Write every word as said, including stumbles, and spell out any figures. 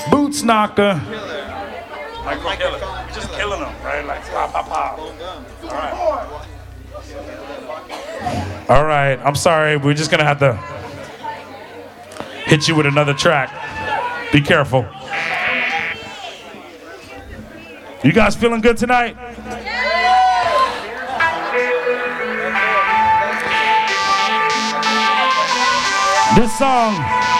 Boots knocker. Like killer. Just killing them, right? Like pop, pop, pop. All right. All right, I'm sorry. We're just gonna have to hit you with another track. Be careful. You guys feeling good tonight? This song